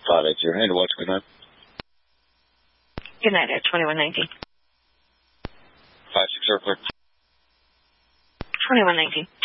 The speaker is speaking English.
580. And what's good night? Good night at 2119. 560 clear. 2119.